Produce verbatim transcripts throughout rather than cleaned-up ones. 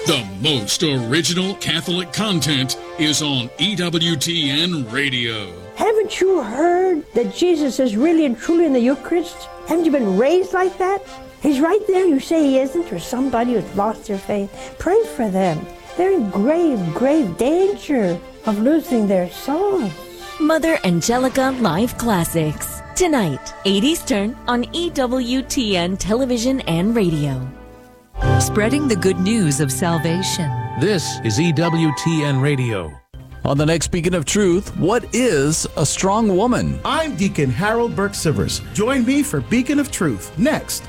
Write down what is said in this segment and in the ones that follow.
The most original Catholic content is on E W T N Radio. Haven't you heard that Jesus is really and truly in the Eucharist? Haven't you been raised like that? He's right there. You say he isn't, or somebody who's lost their faith. Pray for them. They're in grave, grave danger of losing their souls. Mother Angelica Live Classics. Tonight, eight Eastern on E W T N Television and Radio. Spreading the good news of salvation. This is E W T N Radio. On the next Beacon of Truth, what is a strong woman? I'm Deacon Harold Burke-Sivers. Join me for Beacon of Truth next.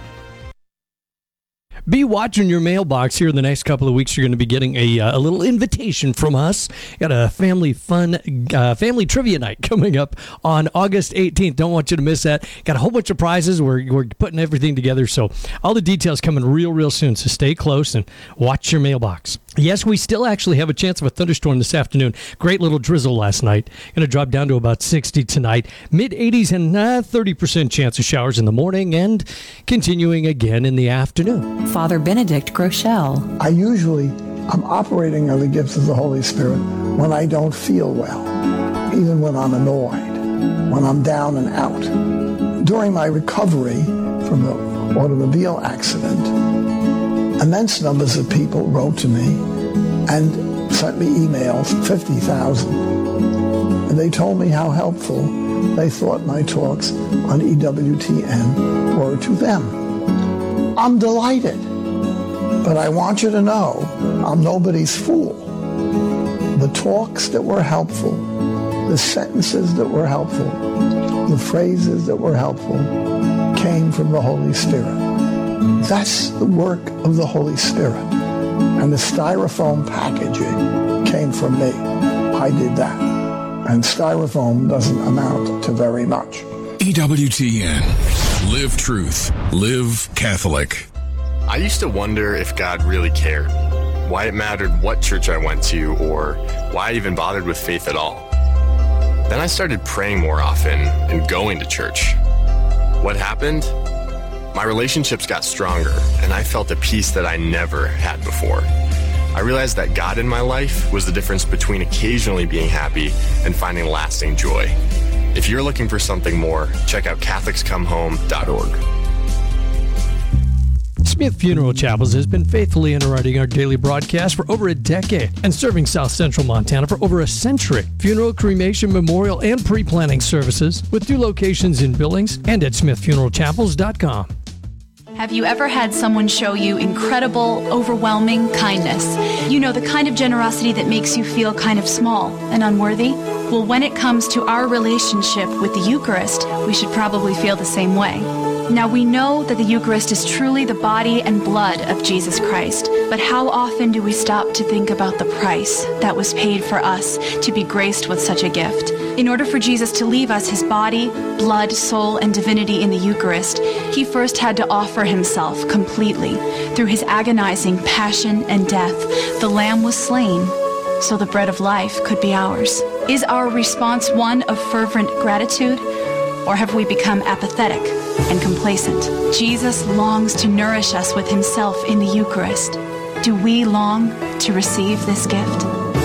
Be watching your mailbox here in the next couple of weeks. You're going to be getting a, uh, a little invitation from us. Got a family fun, uh, family trivia night coming up on August eighteenth. Don't want you to miss that. Got a whole bunch of prizes. We're, we're putting everything together. So all the details coming real, real soon. So stay close and watch your mailbox. Yes, we still actually have a chance of a thunderstorm this afternoon. Great little drizzle last night. Going to drop down to about sixty tonight. mid eighties and uh, thirty percent chance of showers in the morning and continuing again in the afternoon. Father Benedict Groeschel. I usually, I'm operating on the gifts of the Holy Spirit when I don't feel well, even when I'm annoyed, when I'm down and out. During my recovery from the automobile accident, immense numbers of people wrote to me and sent me emails, fifty thousand. And they told me how helpful they thought my talks on E W T N were to them. I'm delighted. But I want you to know I'm nobody's fool. The talks that were helpful, the sentences that were helpful, the phrases that were helpful came from the Holy Spirit. That's the work of the Holy Spirit. And the styrofoam packaging came from me. I did that. And styrofoam doesn't amount to very much. E W T N. Live truth. Live Catholic. I used to wonder if God really cared, why it mattered what church I went to, or why I even bothered with faith at all. Then I started praying more often and going to church. What happened? My relationships got stronger, and I felt a peace that I never had before. I realized that God in my life was the difference between occasionally being happy and finding lasting joy. If you're looking for something more, check out Catholics Come Home dot org. Smith Funeral Chapels has been faithfully interrupting our daily broadcast for over a decade and serving South Central Montana for over a century. Funeral, cremation, memorial, and pre-planning services with two locations in Billings and at smith funeral chapels dot com. Have you ever had someone show you incredible, overwhelming kindness? You know, the kind of generosity that makes you feel kind of small and unworthy? Well, when it comes to our relationship with the Eucharist, we should probably feel the same way. Now, we know that the Eucharist is truly the body and blood of Jesus Christ, but how often do we stop to think about the price that was paid for us to be graced with such a gift? In order for Jesus to leave us his body, blood, soul, and divinity in the Eucharist, he first had to offer himself completely. Through his agonizing passion and death, the Lamb was slain so the bread of life could be ours. Is our response one of fervent gratitude, or have we become apathetic and complacent? Jesus longs to nourish us with himself in the Eucharist. Do we long to receive this gift?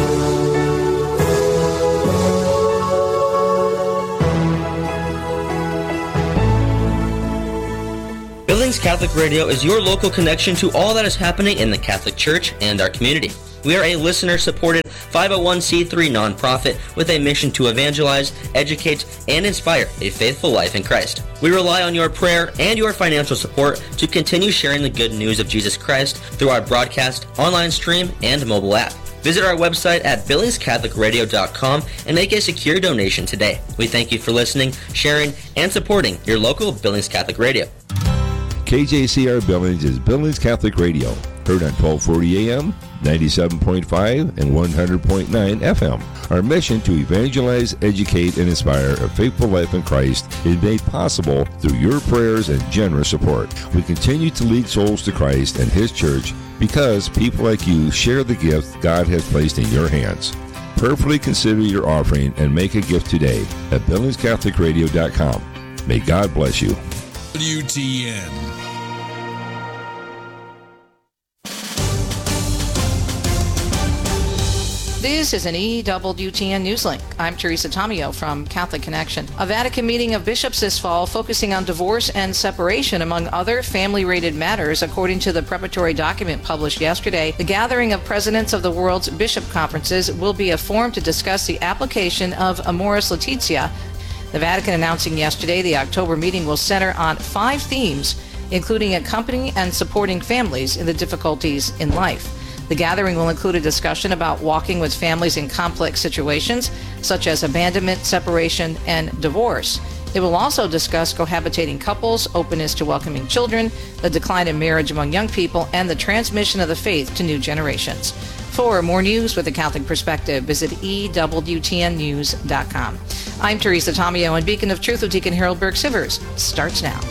Billings Catholic Radio is your local connection to all that is happening in the Catholic Church and our community. We are a listener-supported five oh one c three nonprofit with a mission to evangelize, educate, and inspire a faithful life in Christ. We rely on your prayer and your financial support to continue sharing the good news of Jesus Christ through our broadcast, online stream, and mobile app. Visit our website at billings catholic radio dot com and make a secure donation today. We thank you for listening, sharing, and supporting your local Billings Catholic Radio. K J C R Billings is Billings Catholic Radio, heard on twelve forty A M, ninety-seven point five, and one hundred point nine F M. Our mission to evangelize, educate, and inspire a faithful life in Christ is made possible through your prayers and generous support. We continue to lead souls to Christ and his church because people like you share the gift God has placed in your hands. Prayerfully consider your offering and make a gift today at billings catholic radio dot com. May God bless you. W T N. This is an E W T N Newslink. I'm Teresa Tomeo from Catholic Connection. A Vatican meeting of bishops this fall focusing on divorce and separation, among other family-related matters, according to the preparatory document published yesterday. The gathering of presidents of the world's bishop conferences will be a forum to discuss the application of Amoris Laetitia. The Vatican announcing yesterday the October meeting will center on five themes, including accompanying and supporting families in the difficulties in life. The gathering will include a discussion about walking with families in complex situations, such as abandonment, separation, and divorce. It will also discuss cohabitating couples, openness to welcoming children, the decline in marriage among young people, and the transmission of the faith to new generations. For more news with a Catholic perspective, visit E W T N news dot com. I'm Teresa Tomeo, and Beacon of Truth with Deacon Harold Burke-Sivers starts now.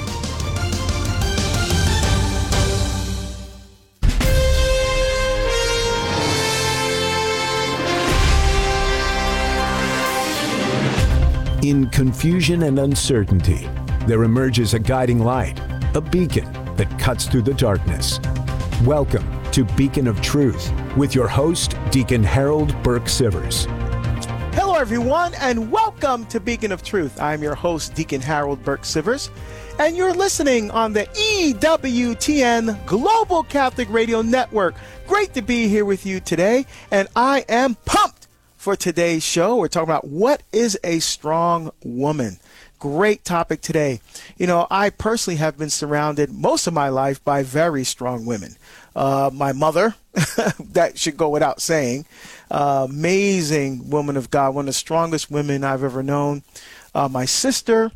In confusion and uncertainty, there emerges a guiding light, a beacon that cuts through the darkness. Welcome to Beacon of Truth with your host, Deacon Harold Burke-Sivers. Hello, everyone, and welcome to Beacon of Truth. I'm your host, Deacon Harold Burke-Sivers, and you're listening on the E W T N Global Catholic Radio Network. Great to be here with you today, and I am pumped for today's show. We're talking about what is a strong woman. Great topic today. You know, I personally have been surrounded most of my life by very strong women. Uh, my mother, that should go without saying, uh, amazing woman of God, one of the strongest women I've ever known. Uh, my sister,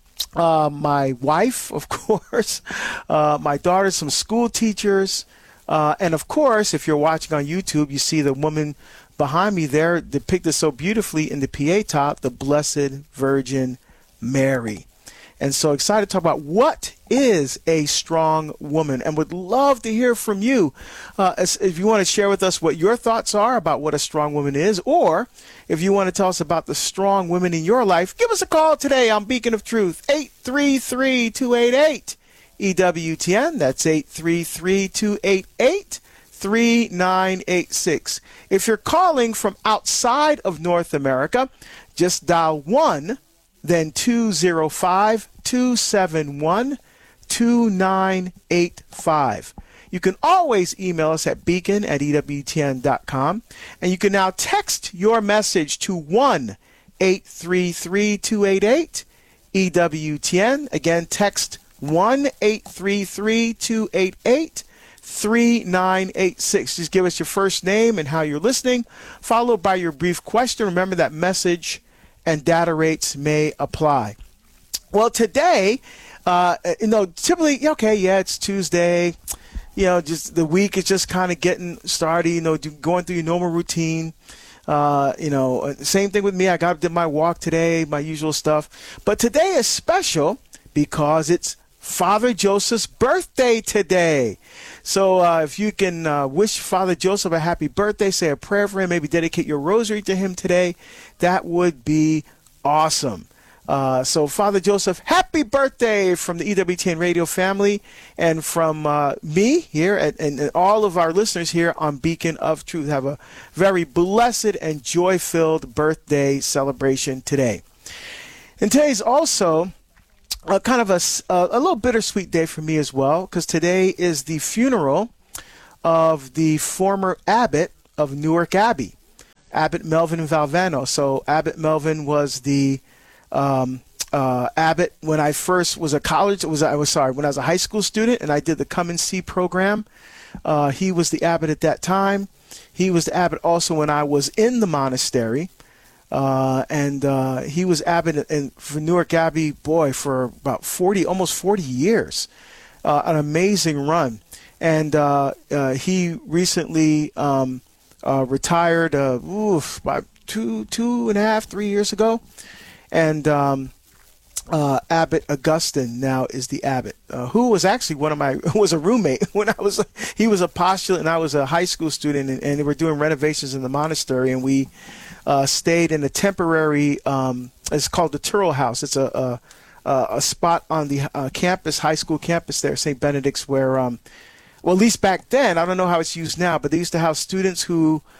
uh, my wife, of course, uh, my daughter, some school teachers, uh, and of course, if you're watching on YouTube, you see the woman behind me there depicted so beautifully in the P A top, the Blessed Virgin Mary. And so excited to talk about what is a strong woman, and would love to hear from you. Uh, if you want to share with us what your thoughts are about what a strong woman is, or if you want to tell us about the strong women in your life, give us a call today on Beacon of Truth, eight three three, two eight eight, E W T N. That's eight three three, two eight eight, three nine eight six. If you're calling from outside of North America, just dial one, then two zero five, two seven one, two nine eight five. You can always email us at beacon at E W T N dot com, and you can now text your message to one eight three three, two eight eight, E W T N. Again, text one eight three three, two eight eight, three nine eight six. Just give us your first name and how you're listening, followed by your brief question. Remember that message and data rates may apply. Well, today, uh, you know, typically, okay, yeah, it's Tuesday. You know, just the week is just kind of getting started, you know, going through your normal routine. Uh, you know, same thing with me. I got did my walk today, my usual stuff. But today is special because it's Father Joseph's birthday today. So uh, if you can uh, wish Father Joseph a happy birthday, say a prayer for him, maybe dedicate your rosary to him today, that would be awesome. Uh, so Father Joseph, happy birthday from the E W T N Radio family and from uh, me here at, and, and all of our listeners here on Beacon of Truth. Have a very blessed and joy-filled birthday celebration today. And today's also Uh, kind of a, uh, a little bittersweet day for me as well, because today is the funeral of the former abbot of Newark Abbey, Abbot Melvin Valvano. So Abbot Melvin was the um, uh, abbot when I first was a college. Was I was sorry when I was a high school student and I did the Come and See program. Uh, he was the abbot at that time. He was the abbot also when I was in the monastery. Uh, and uh, he was abbot in, for Newark Abbey, boy, for about forty, almost forty years. Uh, an amazing run. And uh, uh, he recently um, uh, retired uh, oof, about two, two and a half, three years ago. And um, uh, Abbot Augustine now is the abbot, uh, who was actually one of my, was a roommate when I was, he was a postulant and I was a high school student, and, and they were doing renovations in the monastery, and we Uh, stayed in a temporary, um, it's called the Turrell House. It's a a, a spot on the uh, campus, high school campus there, Saint Benedict's, where, um, well, at least back then, I don't know how it's used now, but they used to have students who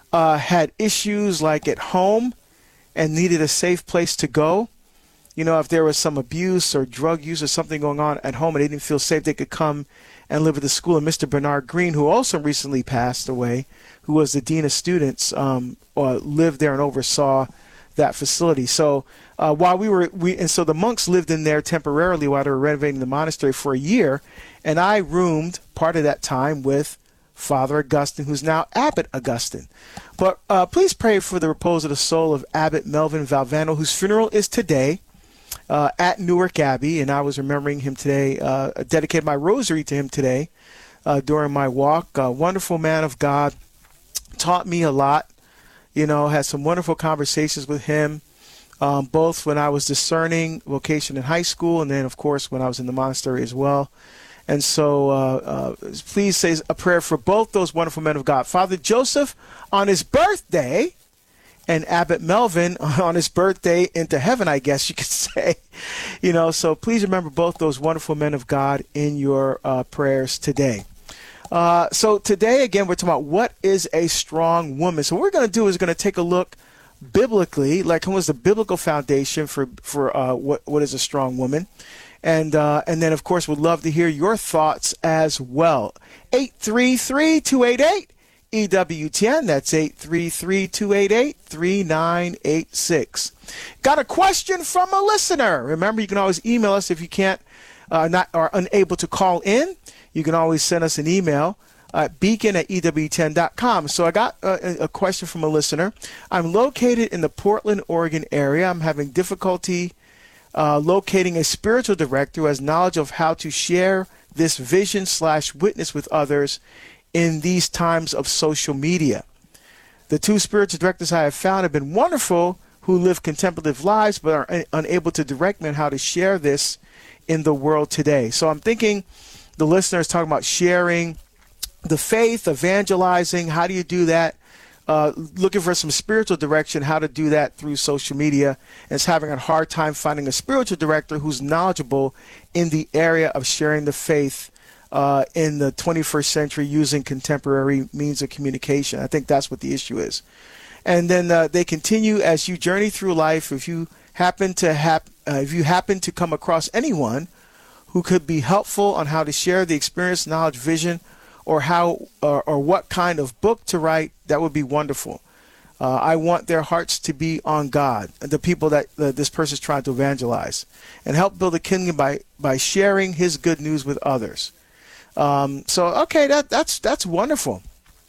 uh, had issues like at home and needed a safe place to go. You know, if there was some abuse or drug use or something going on at home and they didn't feel safe, they could come and live at the school. And Mister Bernard Green, who also recently passed away, who was the dean of students, um, uh, lived there and oversaw that facility. So uh, while we were, we and so the monks lived in there temporarily while they were renovating the monastery for a year, and I roomed part of that time with Father Augustine, who's now Abbot Augustine. But uh, please pray for the repose of the soul of Abbot Melvin Valvano, whose funeral is today uh, at Newark Abbey, and I was remembering him today. Uh, I dedicated my rosary to him today uh, during my walk. A wonderful man of God, taught me a lot. You know, had some wonderful conversations with him, um, both when I was discerning vocation in high school, and then, of course, when I was in the monastery as well. And so uh, uh, please say a prayer for both those wonderful men of God. Father Joseph on his birthday, and Abbot Melvin on his birthday into heaven, I guess you could say. You know, so please remember both those wonderful men of God in your uh, prayers today. Uh, so today, again, we're talking about what is a strong woman. So what we're going to do is going to take a look biblically, like what was the biblical foundation for, for uh, what, what is a strong woman. And uh, and then, of course, we'd love to hear your thoughts as well. eight three three, two eight eight, E W T N. That's eight three three, two eight eight, three nine eight six. Got a question from a listener. Remember, you can always email us if you can't uh, not are unable to call in. You can always send us an email at beacon at E W T N dot com. So I got a, a question from a listener. I'm located in the Portland, Oregon area. I'm having difficulty Uh, locating a spiritual director who has knowledge of how to share this vision slash witness with others in these times of social media. The two spiritual directors I have found have been wonderful, who live contemplative lives but are un- unable to direct me on how to share this in the world today. So I'm thinking the listener is talking about sharing the faith, evangelizing. How do you do that? Uh, looking for some spiritual direction, how to do that through social media, and is having a hard time finding a spiritual director who's knowledgeable in the area of sharing the faith uh, in the twenty-first century using contemporary means of communication. I think that's what the issue is. And then uh, they continue, as you journey through life, if you happen to hap- uh, if you happen to come across anyone who could be helpful on how to share the experience, knowledge, vision, or how or, or what kind of book to write, that would be wonderful. Uh, I want their hearts to be on God, the people that uh, this person is trying to evangelize, and help build a kingdom by by sharing His good news with others. Um, so, okay, that that's that's wonderful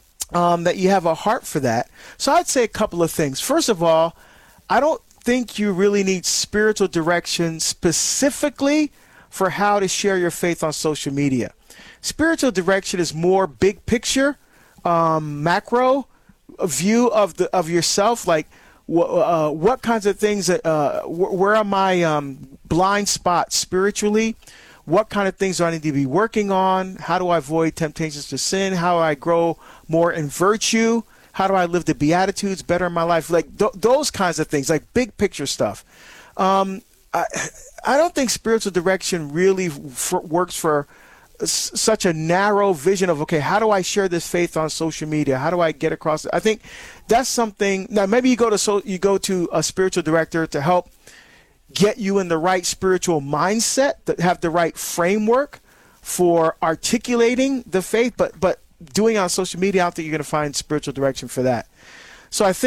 um, that you have a heart for that. So I'd say a couple of things. First of all, I don't think you really need spiritual direction specifically for how to share your faith on social media. Spiritual direction is more big picture, um, macro view of the of yourself. Like, wh- uh, what kinds of things? That, uh, wh- where are my um, blind spots spiritually? What kind of things do I need to be working on? How do I avoid temptations to sin? How do I grow more in virtue? How do I live the Beatitudes better in my life? Like th- those kinds of things, like big picture stuff. Um, I I don't think spiritual direction really f- works for such a narrow vision of, okay, how do I share this faith on social media? How do I get across it? I think that's something. Now, maybe you go to so you go to a spiritual director to help get you in the right spiritual mindset, that have the right framework for articulating the faith. But but doing it on social media, I don't think you're going to find spiritual direction for that. So I think.